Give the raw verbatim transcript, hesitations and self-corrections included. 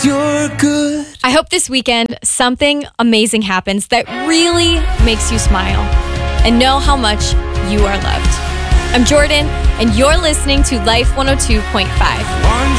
'cause you're good. I hope this weekend something amazing happens that really makes you smile and know how much you are loved. I'm Jordan, and you're listening to Life one oh two point five.